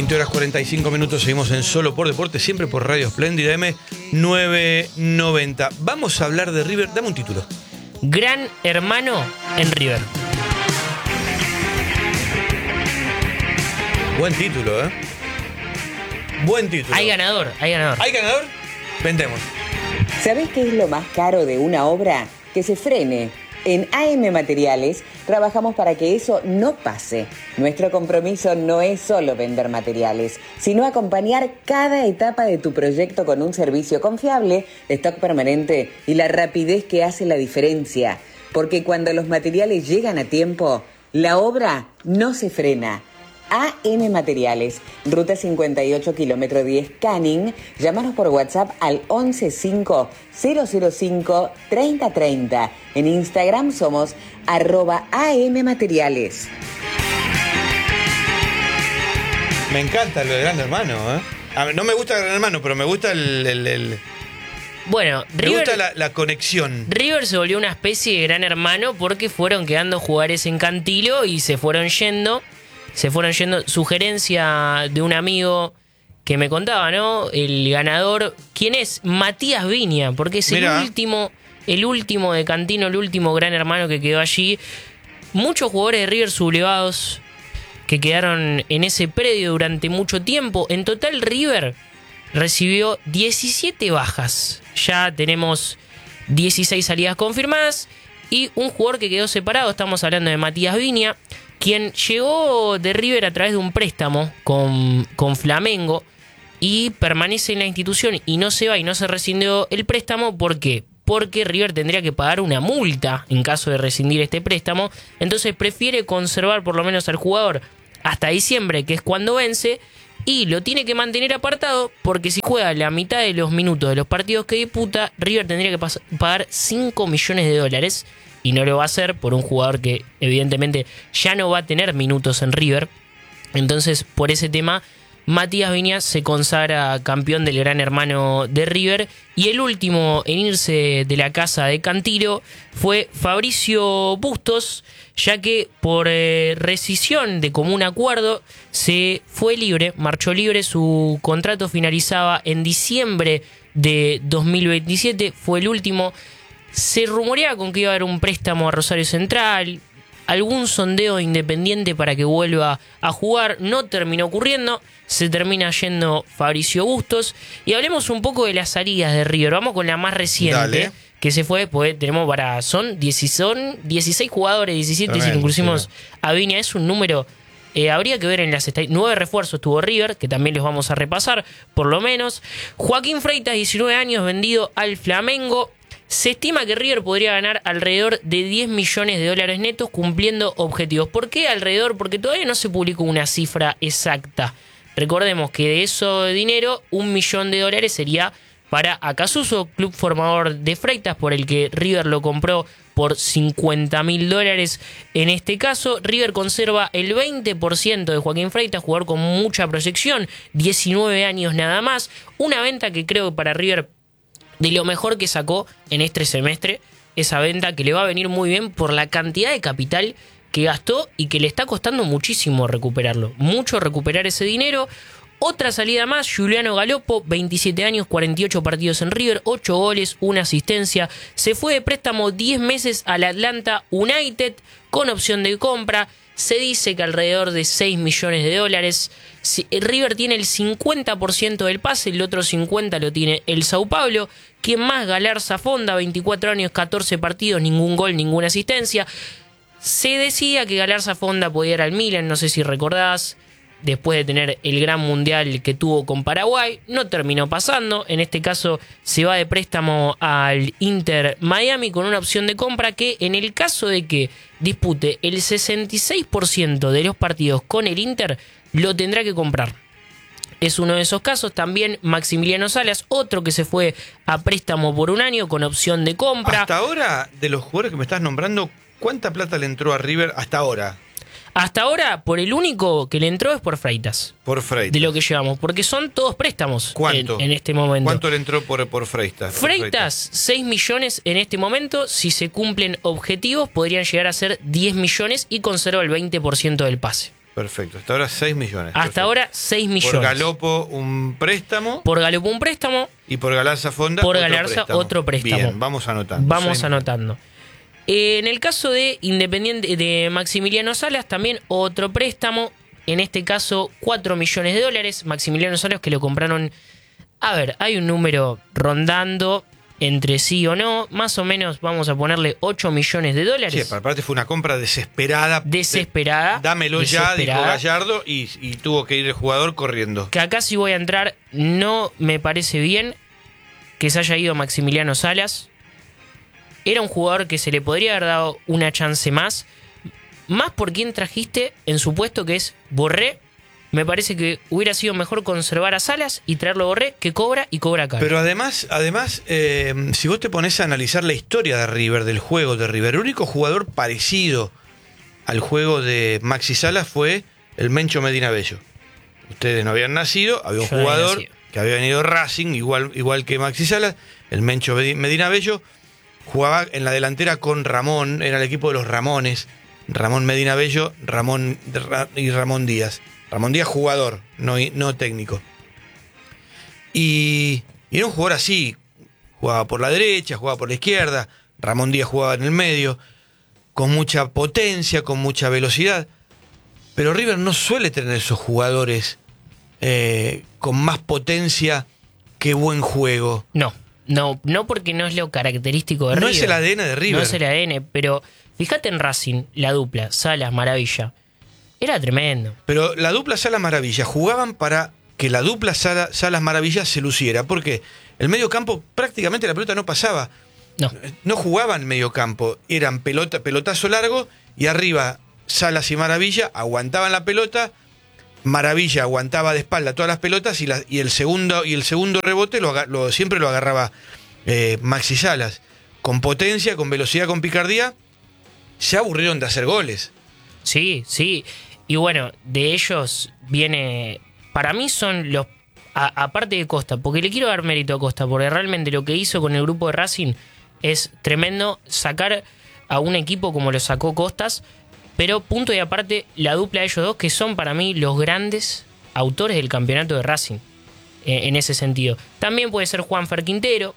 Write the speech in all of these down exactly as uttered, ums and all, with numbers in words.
veinte horas cuarenta y cinco minutos, seguimos en Solo por Deporte, siempre por Radio Espléndida M novecientos noventa. Vamos a hablar de River, dame un título. Gran Hermano en River. Buen título, ¿eh? Buen título. Hay ganador, hay ganador. ¿Hay ganador? Vendemos. ¿Sabés qué es lo más caro de una obra? Que se frene. En A M Materiales trabajamos para que eso no pase. Nuestro compromiso no es solo vender materiales, sino acompañar cada etapa de tu proyecto con un servicio confiable, stock permanente y la rapidez que hace la diferencia. Porque cuando los materiales llegan a tiempo, la obra no se frena. A M Materiales, Ruta cincuenta y ocho, kilómetro diez, Canning. Llámanos por WhatsApp al once cinco cero cero cinco treinta treinta. En Instagram somos arroba A M Materiales. Me encanta lo de Gran Hermano, ¿eh? A ver, no me gusta Gran Hermano, pero me gusta el... el, el... Bueno, me River, gusta la, la conexión. River se volvió una especie de Gran Hermano porque fueron quedando jugadores en Cantilo y se fueron yendo... Se fueron yendo. Sugerencia de un amigo que me contaba, ¿no? El ganador, ¿quién es? Matías Viña, porque es Mirá. el último, el último de Cantino, el último Gran Hermano que quedó allí. Muchos jugadores de River sublevados que quedaron en ese predio durante mucho tiempo. En total, River recibió diecisiete bajas. Ya tenemos dieciséis salidas confirmadas y un jugador que quedó separado. Estamos hablando de Matías Viña, quien llegó de River a través de un préstamo con, con Flamengo y permanece en la institución y no se va y no se rescindió el préstamo. ¿Por qué? Porque River tendría que pagar una multa en caso de rescindir este préstamo. Entonces prefiere conservar por lo menos al jugador hasta diciembre, que es cuando vence, y lo tiene que mantener apartado porque si juega la mitad de los minutos de los partidos que disputa, River tendría que pas- pagar cinco millones de dólares. Y no lo va a hacer por un jugador que evidentemente ya no va a tener minutos en River. Entonces, por ese tema, Matías Viña se consagra campeón del Gran Hermano de River. Y el último en irse de la casa de Cantilo fue Fabricio Bustos, ya que por eh, rescisión de común acuerdo se fue libre, marchó libre. Su contrato finalizaba en diciembre de dos mil veintisiete, fue el último. Se rumoreaba con que iba a haber un préstamo a Rosario Central, algún sondeo independiente para que vuelva a jugar. No terminó ocurriendo, se termina yendo Fabricio Bustos. Y hablemos un poco de las salidas de River. Vamos con la más reciente. Dale. Que se fue, pues tenemos para... Son dieciséis jugadores, diecisiete Tremendo, si inclusimos sí. a Viña. Es un número... Eh, habría que ver en las estadísticas. Nueve refuerzos tuvo River, que también les vamos a repasar, por lo menos. Joaquín Freitas, diecinueve años, vendido al Flamengo. Se estima que River podría ganar alrededor de diez millones de dólares netos cumpliendo objetivos. ¿Por qué alrededor? Porque todavía no se publicó una cifra exacta. Recordemos que de eso dinero, un millón de dólares sería para Acasuso, club formador de Freitas, por el que River lo compró por cincuenta mil dólares. En este caso, River conserva el veinte por ciento de Joaquín Freitas, jugador con mucha proyección, diecinueve años nada más. Una venta que creo que para River... de lo mejor que sacó en este semestre, esa venta que le va a venir muy bien por la cantidad de capital que gastó y que le está costando muchísimo recuperarlo. Mucho recuperar ese dinero. Otra salida más, Juliano Galopo, veintisiete años, cuarenta y ocho partidos en River, ocho goles, una asistencia. Se fue de préstamo diez meses al Atlanta United con opción de compra. Se dice que alrededor de seis millones de dólares. River tiene el cincuenta por ciento del pase, el otro cincuenta por ciento lo tiene el Sao Paulo. ¿Quién más? Galarza Fonda, veinticuatro años, catorce partidos, ningún gol, ninguna asistencia. Se decía que Galarza Fonda podía ir al Milan, no sé si recordás, después de tener el gran mundial que tuvo con Paraguay. No terminó pasando. En este caso se va de préstamo al Inter Miami con una opción de compra que, en el caso de que dispute el sesenta y seis por ciento de los partidos con el Inter, lo tendrá que comprar. Es uno de esos casos. También Maximiliano Salas, otro que se fue a préstamo por un año con opción de compra. Hasta ahora, de los jugadores que me estás nombrando, ¿cuánta plata le entró a River hasta ahora? Hasta ahora, por el único que le entró es por Freitas. Por Freitas. De lo que llevamos, porque son todos préstamos. ¿Cuánto? En, en este momento. ¿Cuánto le entró por, por Freitas? Por Freitas, Freitas, seis millones en este momento. Si se cumplen objetivos, podrían llegar a ser diez millones y conserva el veinte por ciento del pase. Perfecto, hasta ahora seis millones. Hasta Perfecto. ahora seis millones. Por Galopo un préstamo. Por Galopo un préstamo. Y por Galarza Fonda por otro Galarza préstamo. otro préstamo. Bien, vamos anotando. Vamos seis anotando. Eh, en el caso de Independiente de Maximiliano Salas, también otro préstamo. En este caso, cuatro millones de dólares. Maximiliano Salas que lo compraron. A ver, hay un número rondando entre sí o no. Más o menos vamos a ponerle ocho millones de dólares. Sí, para parte fue una compra desesperada. Desesperada. Dámelo desesperada. ya, dijo Gallardo, y, y tuvo que ir el jugador corriendo. Que acá sí voy a entrar. No me parece bien que se haya ido Maximiliano Salas. Era un jugador que se le podría haber dado una chance más. Más por quien trajiste en su puesto, que es Borré. Me parece que hubiera sido mejor conservar a Salas y traerlo a Borré, que cobra y cobra caro. Pero además, además eh, si vos te pones a analizar la historia de River, del juego de River, el único jugador parecido al juego de Maxi Salas fue el Mencho Medina Bello. Ustedes no habían nacido, había un Yo no había jugador nacido. que había venido Racing, igual, igual que Maxi Salas, el Mencho Medina Bello. Jugaba en la delantera con Ramón, era el equipo de los Ramones. Ramón Medina Bello, Ramón y Ramón Díaz. Ramón Díaz jugador, no, no técnico. Y, y era un jugador así. Jugaba por la derecha, jugaba por la izquierda. Ramón Díaz jugaba en el medio. Con mucha potencia, con mucha velocidad. Pero River no suele tener esos jugadores eh, con más potencia que buen juego. No, no, no porque no es lo característico de No River. es el A D N de River. No es el A D N, pero fíjate en Racing, la dupla, Salas, Maravilla. Era tremendo. Pero la dupla Salas Maravilla jugaban para que la dupla Sala- Salas Maravilla se luciera. Porque el medio campo prácticamente la pelota no pasaba. No. No jugaban medio campo. Eran pelota, pelotazo largo y arriba Salas y Maravilla aguantaban la pelota. Maravilla aguantaba de espalda todas las pelotas y, la, y el segundo y el segundo rebote lo, aga- lo- siempre lo agarraba eh, Maxi Salas. Con potencia, con velocidad, con picardía. Se aburrieron de hacer goles. Sí, sí. Y bueno, de ellos viene... Para mí son los... A, aparte de Costa, porque le quiero dar mérito a Costa, porque realmente lo que hizo con el grupo de Racing es tremendo, sacar a un equipo como lo sacó Costas, pero punto y aparte la dupla de ellos dos, que son para mí los grandes autores del campeonato de Racing, eh, en ese sentido. También puede ser Juanfer Quintero,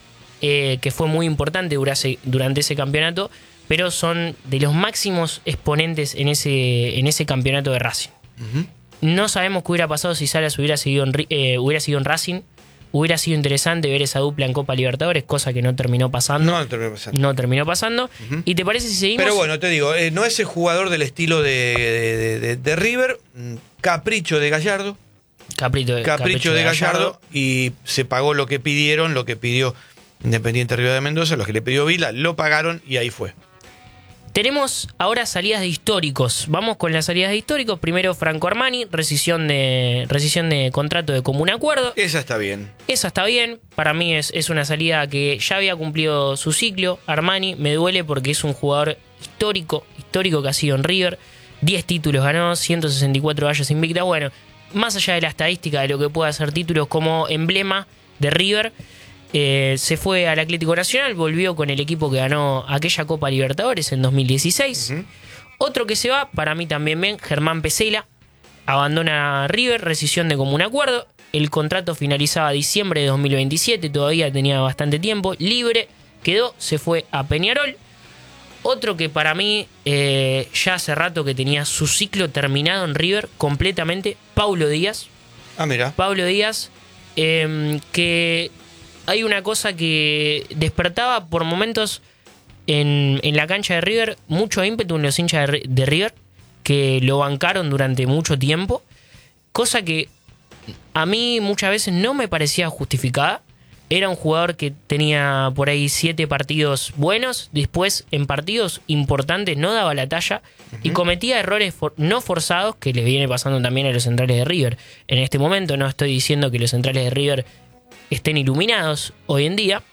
eh, que fue muy importante durante, durante ese campeonato, pero son de los máximos exponentes en ese, en ese campeonato de Racing. Uh-huh. No sabemos qué hubiera pasado si Salas hubiera seguido en, eh, hubiera seguido en Racing. Hubiera sido interesante ver esa dupla en Copa Libertadores, cosa que no terminó pasando. No, no terminó pasando. No terminó pasando. Uh-huh. ¿Y te parece si seguimos? Pero bueno, te digo, eh, no es el jugador del estilo de, de, de, de River, capricho de Gallardo. Capricho, de, Capricho, capricho de de Gallardo, Gallardo. y se pagó lo que pidieron, lo que pidió Independiente Río de Mendoza, lo que le pidió Vila, lo pagaron y ahí fue. Tenemos ahora salidas de históricos. Vamos con las salidas de históricos. Primero Franco Armani, rescisión de, rescisión de contrato de común acuerdo. Esa está bien. Esa está bien. Para mí es, es una salida que ya había cumplido su ciclo. Armani me duele porque es un jugador histórico, histórico que ha sido en River. diez títulos ganó, ciento sesenta y cuatro vallas invictas. Bueno, más allá de la estadística de lo que pueda hacer títulos como emblema de River, eh, se fue al Atlético Nacional, volvió con el equipo que ganó aquella Copa Libertadores en dos mil dieciséis. Uh-huh. Otro que se va, para mí también bien, Germán Pesela, abandona River, rescisión de común acuerdo. El contrato finalizaba diciembre de dos mil veintisiete, todavía tenía bastante tiempo, libre, quedó, se fue a Peñarol. Otro que para mí eh, ya hace rato que tenía su ciclo terminado en River completamente, Paulo Díaz. Ah, mira. Paulo Díaz, eh, que hay una cosa que despertaba por momentos en, en la cancha de River, mucho ímpetu en los hinchas de, de River, que lo bancaron durante mucho tiempo, cosa que a mí muchas veces no me parecía justificada. Era un jugador que tenía por ahí siete partidos buenos, después en partidos importantes no daba la talla, uh-huh, y cometía errores for- no forzados que les viene pasando también a los centrales de River. En este momento no estoy diciendo que los centrales de River estén iluminados hoy en día,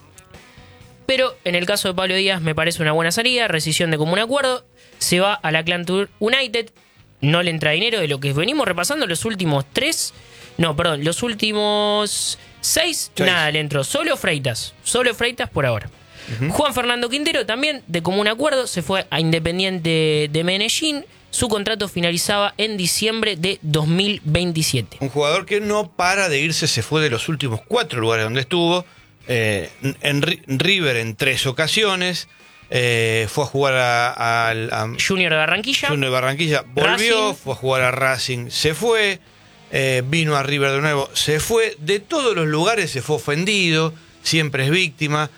pero en el caso de Pablo Díaz me parece una buena salida, rescisión de común acuerdo, se va a la Clantur United, no le entra dinero de lo que venimos repasando los últimos tres, no, perdón, los últimos... Seis, Seis, nada, le entró solo Freitas, solo Freitas por ahora. Uh-huh. Juan Fernando Quintero también, de común acuerdo, se fue a Independiente de Medellín, Su contrato finalizaba en diciembre de dos mil veintisiete. Un jugador que no para de irse, se fue de los últimos cuatro lugares donde estuvo. Eh, en River en tres ocasiones. Eh, fue a jugar a, a, a Junior de Barranquilla. Junior de Barranquilla, volvió, Racing. Fue a jugar a Racing, se fue. Eh, vino a River de nuevo, se fue. De todos los lugares se fue ofendido, siempre es víctima.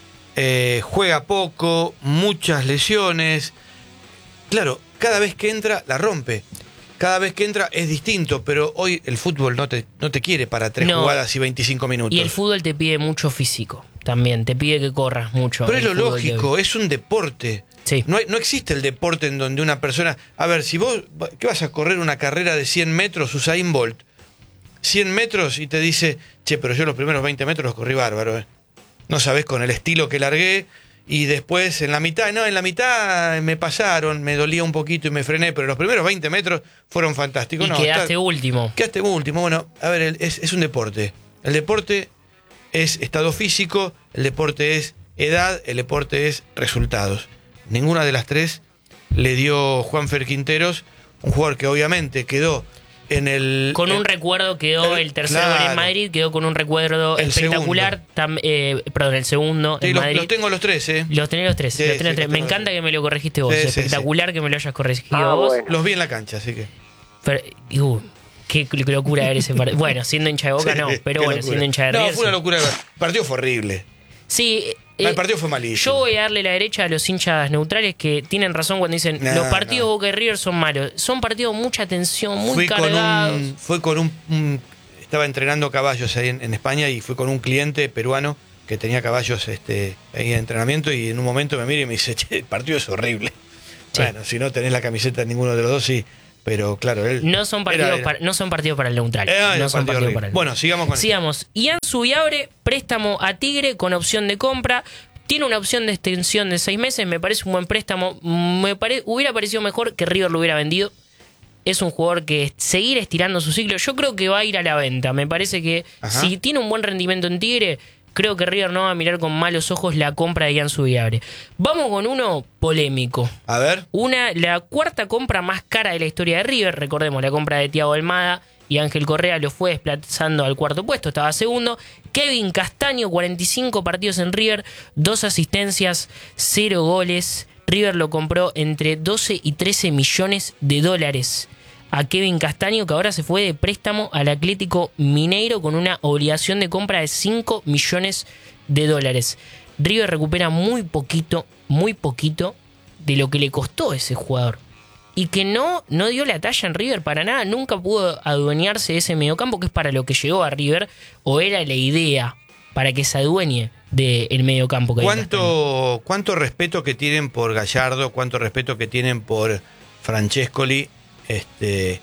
Eh, juega poco, muchas lesiones. Claro, cada vez que entra la rompe. Cada vez que entra es distinto, pero hoy el fútbol no te, no te quiere para tres no. jugadas y veinticinco minutos. Y el fútbol te pide mucho físico también, te pide que corras mucho. Pero es lo fútbol lógico, es un deporte. Sí. No, hay, no existe el deporte en donde una persona... A ver, si vos ¿qué vas a correr una carrera de cien metros, Usain Bolt? cien metros y te dice, che, pero yo los primeros veinte metros los corrí bárbaro. Eh. No sabés con el estilo que largué. Y después en la mitad, no, en la mitad me pasaron, me dolía un poquito y me frené, pero los primeros veinte metros fueron fantásticos. Y no, quedaste está, último. Quedaste último. Bueno, a ver, es, es un deporte. El deporte es estado físico, el deporte es edad, el deporte es resultados. Ninguna de las tres le dio Juanfer Quinteros, un jugador que obviamente quedó en el... Con un en, recuerdo quedó el, el tercero claro. en Madrid, quedó con un recuerdo el espectacular. Tam, eh, perdón, el segundo sí, en los, Madrid. los tengo los tres, ¿eh? Los tenés los tres. Sí, los tenés sí, los tres. los Me tengo encanta los que me lo corregiste vos. Sí, espectacular sí, sí. que me lo hayas corregido Ah, vos. bueno. Los vi en la cancha, así que... Pero, uh, qué locura ver ese partido. Bueno, siendo hincha de Boca Sí, no, pero qué bueno, locura. siendo hincha de No, River. fue una sí. locura. El partido fue horrible. Sí, El eh, partido fue malísimo. yo voy a darle la derecha a los hinchas neutrales que tienen razón cuando dicen No, los partidos no. Boca y River son malos. Son partidos mucha tensión, muy Fui con cargados. un, fue con un, un- estaba entrenando caballos ahí en, en España y fui con un cliente peruano que tenía caballos este, ahí en entrenamiento y en un momento me mira y me dice, che, el partido es horrible. Sí. Bueno, si no tenés la camiseta de ninguno de los dos, sí. Pero claro, él... No son partidos, era- era- Para, no son partidos para el neutral. Era no un son partido partidos horrible. para el Bueno, sigamos con Sigamos. Ian Subiabre, préstamo a Tigre con opción de compra. Tiene una opción de extensión de seis meses. Me parece un buen préstamo. Me pare, hubiera parecido mejor que River lo hubiera vendido. Es un jugador que seguir estirando su ciclo. Yo creo que va a ir a la venta. Me parece que Ajá. si tiene un buen rendimiento en Tigre, creo que River no va a mirar con malos ojos la compra de Ian Subiabre. Vamos con uno polémico. A ver, Una, la cuarta compra más cara de la historia de River. Recordemos, la compra de Thiago Almada y Ángel Correa lo fue desplazando al cuarto puesto, estaba segundo. Kevin Castaño, cuarenta y cinco partidos en River, dos asistencias, cero goles. River lo compró entre doce y trece millones de dólares a Kevin Castaño, que ahora se fue de préstamo al Atlético Mineiro con una obligación de compra de cinco millones de dólares. River recupera muy poquito, muy poquito de lo que le costó ese jugador. Y que no, no dio la talla en River para nada, nunca pudo adueñarse de ese mediocampo, que es para lo que llegó a River, o era la idea para que se adueñe del mediocampo. Que ¿cuánto, ¿cuánto respeto que tienen por Gallardo? ¿Cuánto respeto que tienen por Francescoli? Este,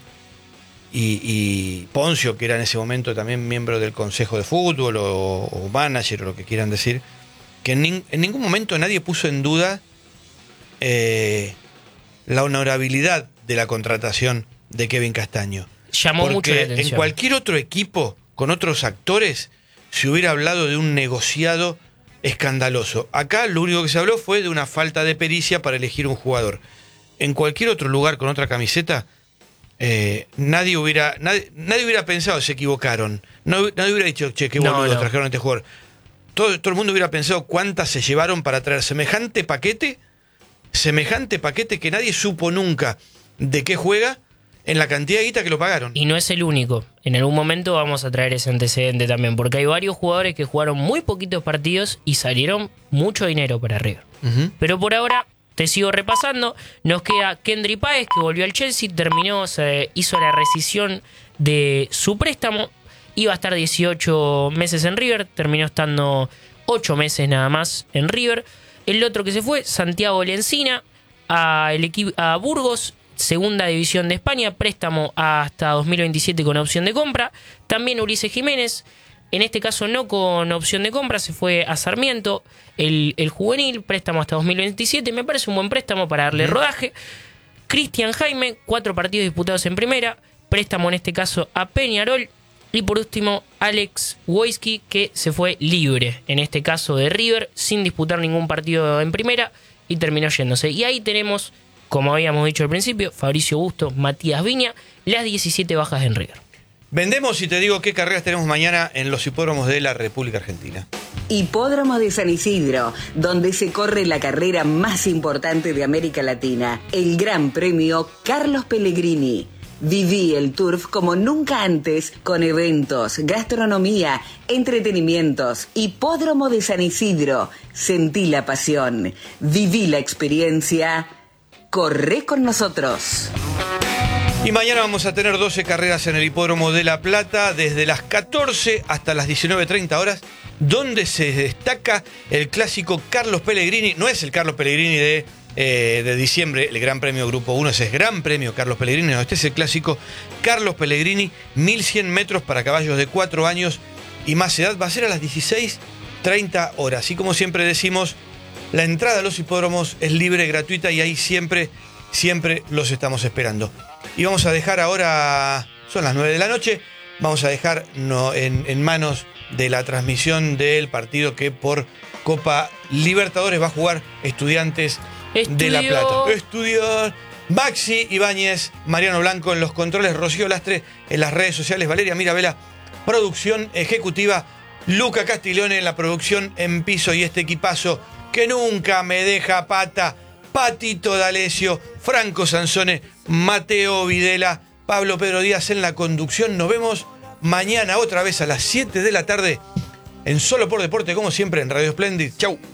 y, y Poncio, que era en ese momento también miembro del Consejo de Fútbol o, o manager o lo que quieran decir, que en, nin, en ningún momento nadie puso en duda eh, la honorabilidad de la contratación de Kevin Castaño. Llamó Porque mucho la atención. en cualquier otro equipo, con otros actores, se hubiera hablado de un negociado escandaloso. Acá lo único que se habló fue de una falta de pericia para elegir un jugador. En cualquier otro lugar con otra camiseta, eh, nadie hubiera nadie, nadie hubiera pensado, se equivocaron. No, nadie hubiera dicho, che, qué No, boludo, no. trajeron a este jugador. Todo, todo el mundo hubiera pensado cuántas se llevaron para traer semejante paquete, semejante paquete que nadie supo nunca de qué juega, en la cantidad de guita que lo pagaron. Y no es el único. En algún momento vamos a traer ese antecedente también, porque hay varios jugadores que jugaron muy poquitos partidos y salieron mucho dinero para River. Uh-huh. Pero por ahora, te sigo repasando, nos queda Kendry Páez, que volvió al Chelsea, terminó, se hizo la rescisión de su préstamo, iba a estar dieciocho meses en River, terminó estando ocho meses nada más en River. El otro que se fue, Santiago Lencina, a, el equipo, a Burgos, segunda división de España, préstamo hasta dos mil veintisiete con opción de compra. También Ulises Jiménez, en este caso no con opción de compra, se fue a Sarmiento, el, el juvenil, préstamo hasta dos mil veintisiete, me parece un buen préstamo para darle uh-huh. rodaje. Cristian Jaime, cuatro partidos disputados en primera, préstamo en este caso a Peñarol. Y por último, Alex Wojski, que se fue libre, en este caso de River, sin disputar ningún partido en primera, y terminó yéndose. Y ahí tenemos como habíamos dicho al principio, Fabricio Busto, Matías Viña, las diecisiete bajas en River. Vendemos y te digo qué carreras tenemos mañana en los hipódromos de la República Argentina. Hipódromo de San Isidro, donde se corre la carrera más importante de América Latina, el Gran Premio Carlos Pellegrini. Viví el Turf como nunca antes, con eventos, gastronomía, entretenimientos. Hipódromo de San Isidro. Sentí la pasión. Viví la experiencia. Corre con nosotros. Y mañana vamos a tener doce carreras en el Hipódromo de La Plata, desde las catorce hasta las diecinueve treinta horas, donde se destaca el clásico Carlos Pellegrini. No es el Carlos Pellegrini de, eh, de diciembre, el Gran Premio Grupo uno, ese es Gran Premio Carlos Pellegrini. No, este es el clásico Carlos Pellegrini, mil cien metros para caballos de cuatro años y más edad. Va a ser a las dieciséis treinta horas. Y como siempre decimos, la entrada a los hipódromos es libre, gratuita, y ahí siempre, siempre los estamos esperando. Y vamos a dejar ahora, son las nueve de la noche, vamos a dejar no, en, en manos de la transmisión del partido que por Copa Libertadores va a jugar Estudiantes Estudio. de La Plata. Estudió Maxi Ibáñez, Mariano Blanco en los controles, Rocío Lastre en las redes sociales, Valeria Mirabella, producción ejecutiva, Luca Castiglione en la producción en piso, y este equipazo que nunca me deja pata: Patito D'Alessio, Franco Sansone, Mateo Videla, Pablo Pedro Díaz en la conducción. Nos vemos mañana otra vez a las siete de la tarde en Solo por Deporte, como siempre en Radio Splendid. Chau.